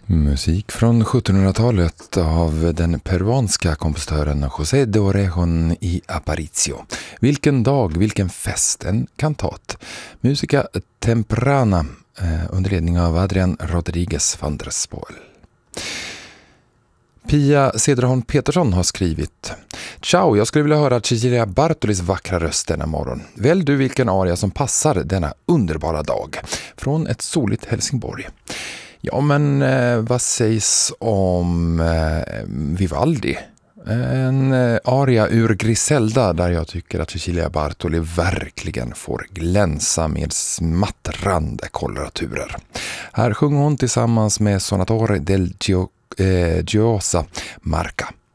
Musik från 1700-talet av den peruanska kompositören José de Orejon y Aparicio. Vilken dag, vilken fest, en kantat. Musica temprana under ledning av Adrian Rodriguez van der Spoel. Pia Cederholm Petersson har skrivit: Ciao, jag skulle vilja höra Cecilia Bartolis vackra röst denna morgon. Välj du vilken aria som passar denna underbara dag. Från ett soligt Helsingborg. Ja, men vad sägs om Vivaldi? En aria ur Griselda där jag tycker att Cecilia Bartoli verkligen får glänsa med smattrande koloraturer. Här sjunger hon tillsammans med Sonatore del Giosa Marca.